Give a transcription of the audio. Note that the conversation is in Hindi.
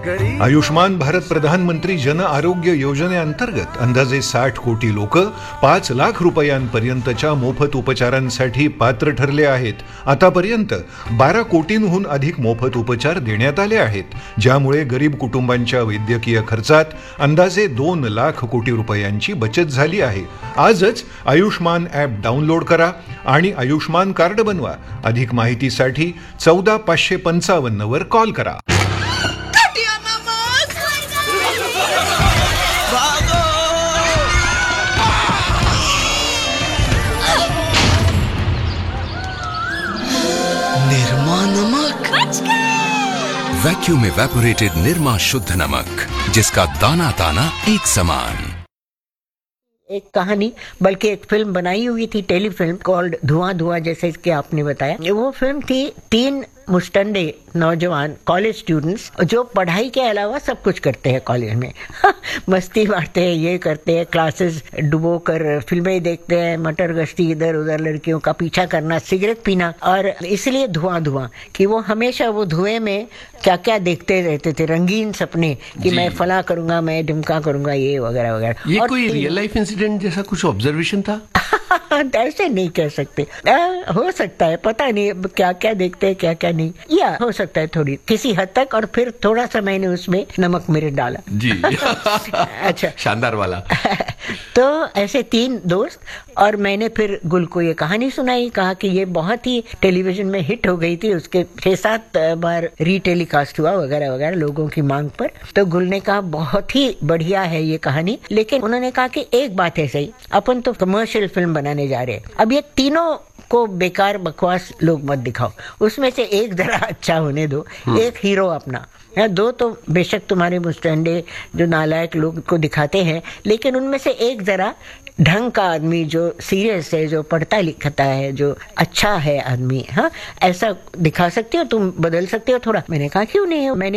आयुष्मान भारत प्रधानमंत्री जन आरोग्य योजनेअंतर्गत अंदाजे 60 कोटी लोक 5 लाख रुपयांपर्यंतच्या मोफत उपचारांसाठी पात्र ठरले आहेत. आतापर्यंत 12 कोटींहून अधिक मोफत उपचार देण्यात आले आहेत, ज्यामुळे गरीब कुटुंबांच्या वैद्यकीय खर्चात अंदाजे 2 लाख कोटी रुपयांची बचत झाली आहे. आजच आयुष्मान ॲप डाउनलोड करा आणि आयुष्मान कार्ड बनवा. अधिक माहितीसाठी 14555 वर कॉल करा. निर्मा नमक, वैक्यूम एवेपोरेटेड निर्मा शुद्ध नमक, जिसका दाना दाना एक समान. एक कहानी बल्कि एक फिल्म बनाई हुई थी, टेलीफिल्म कॉल्ड धुआं धुआं, जैसे कि आपने बताया. वो फिल्म थी 3 मुस्टंडे नौजवान कॉलेज स्टूडेंट्स जो पढ़ाई के अलावा सब कुछ करते हैं कॉलेज में. मस्ती मारते हैं, ये करते हैं, क्लासेस डुबो कर फिल्में देखते हैं, मटर गश्ती इधर उधर, लड़कियों का पीछा करना, सिगरेट पीना. और इसलिए धुआं धुआं कि वो हमेशा वो धुएं में क्या क्या देखते रहते थे, रंगीन सपने कि मैं फला करूंगा, मैं ढिमका करूंगा, ये वगैरह वगैरह. ये कोई रियल लाइफ इंसिडेंट जैसा कुछ ऑब्जर्वेशन था? ऐसे नहीं कह सकते. हो सकता है, पता नहीं क्या क्या देखते हैं, क्या क्या नहीं, या हो सकता है थोड़ी किसी हद तक. और फिर थोड़ा सा मैंने उसमें नमक मिर्च डाला जी. अच्छा, शानदार वाला. तो ऐसे 3 दोस्त, और मैंने फिर गुल को ये कहानी सुनाई. कहा कि ये बहुत ही टेलीविजन में हिट हो गई थी, उसके 6-7 बार रीटेलीकास्ट हुआ वगैरह वगैरह लोगों की मांग पर. तो गुल ने कहा बहुत ही बढ़िया है ये कहानी, लेकिन उन्होंने कहा कि एक बात है सही, अपन तो कमर्शियल फिल्म बनाने जा रहे हैं, अब ये तीनों को बेकार बकवास लोग मत दिखाओ, उसमें से एक जरा अच्छा होने दो, एक हीरो अपना. 2 तो बेशक तुम्हारे मुस्टंडे जो नालायक लोग को दिखाते हैं, लेकिन उनमें से एक जरा ढंग का आदमी जो सीरियस है, जो पढ़ता लिखता है, जो अच्छा है आदमी, हाँ, ऐसा दिखा सकते हो तुम, बदल सकते हो थोड़ा. मैंने कहा क्यों नहीं. मैंने